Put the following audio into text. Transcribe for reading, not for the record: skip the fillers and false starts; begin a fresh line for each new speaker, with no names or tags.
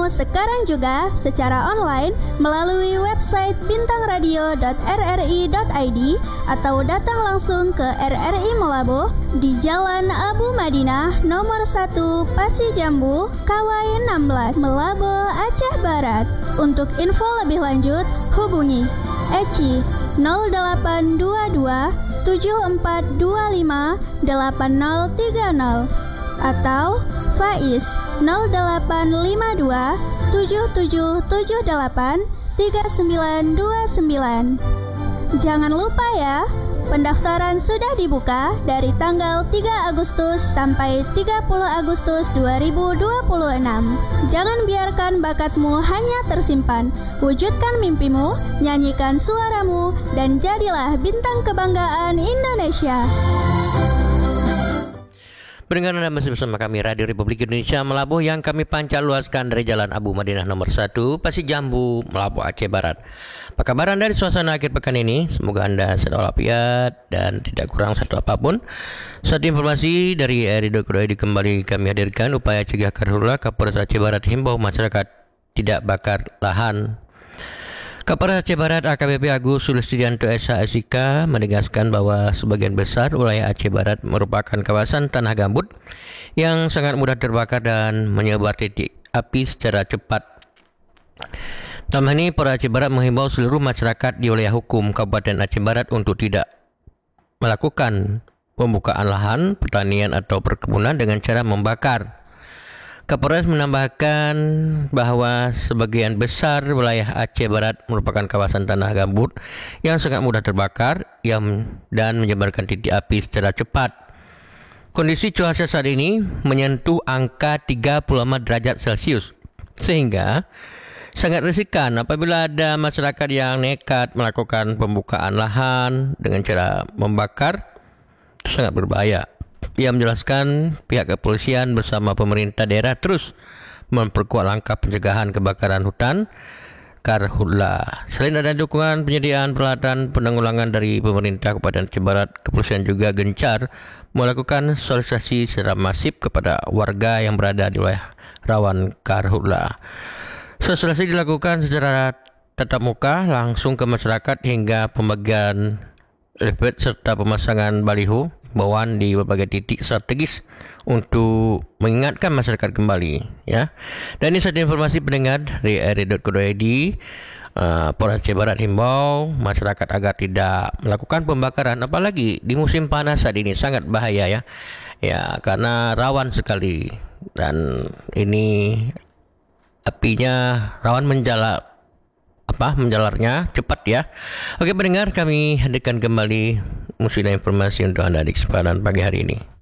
kamu sekarang juga secara online melalui website bintangradio.rri.id atau datang langsung ke RRI Meulaboh di Jalan Abu Madinah nomor 1 Pasi Jambu, Kawai 16, Meulaboh, Aceh Barat. Untuk info lebih lanjut, hubungi Eci 0822 7425 8030 atau Faiz 0852 7778 3929. Jangan lupa ya, pendaftaran sudah dibuka dari tanggal 3 Agustus sampai 30 Agustus 2026. Jangan biarkan bakatmu hanya tersimpan. Wujudkan mimpimu, nyanyikan suaramu, dan jadilah bintang kebanggaan Indonesia.
Pendengar, Anda masih bersama kami Radio Republik Indonesia Meulaboh yang kami pancar luaskan dari Jalan Abu Madinah nomor 1 Pasi Jambu, Meulaboh, Aceh Barat. Apa kabar Anda di suasana akhir pekan ini? Semoga Anda sehat walafiat dan tidak kurang satu apapun. Satu informasi dari RRI.id kembali kami hadirkan. Upaya cegah karhutla, Kapolres Aceh Barat himbau masyarakat tidak bakar lahan. Kapolres Aceh Barat AKBP Agus Sulistianto SH.SIK menegaskan bahwa sebagian besar wilayah Aceh Barat merupakan kawasan tanah gambut yang sangat mudah terbakar dan menyebar titik api secara cepat. Dalam hal ini, Polres Aceh Barat menghimbau seluruh masyarakat di wilayah hukum Kabupaten Aceh Barat untuk tidak melakukan pembukaan lahan, pertanian atau perkebunan dengan cara membakar. Kapolres menambahkan bahwa sebagian besar wilayah Aceh Barat merupakan kawasan tanah gambut yang sangat mudah terbakar dan menyebarkan titik api secara cepat. Kondisi cuaca saat ini menyentuh angka 34 derajat Celcius, sehingga sangat riskan apabila ada masyarakat yang nekat melakukan pembukaan lahan dengan cara membakar. Sangat berbahaya. Ia menjelaskan pihak kepolisian bersama pemerintah daerah terus memperkuat langkah pencegahan kebakaran hutan karhutla. Selain ada dukungan penyediaan peralatan penanggulangan dari pemerintah Kabupaten Aceh Barat, kepolisian juga gencar melakukan sosialisasi secara masif kepada warga yang berada di wilayah rawan karhutla. Sosialisasi dilakukan secara tatap muka langsung ke masyarakat hingga pembagian leaflet serta pemasangan baliho bawaan di berbagai titik strategis untuk mengingatkan masyarakat kembali, ya. Dan ini satu informasi pendengar dari RRI.id. Polres Aceh Barat himbau masyarakat agar tidak melakukan pembakaran, apalagi di musim panas saat ini sangat bahaya, ya. Ya, karena rawan sekali dan ini apinya rawan menjalarnya cepat, ya. Oke pendengar, kami hadirkan kembali musnah informasi untuk Anda di kesempatan pagi hari ini.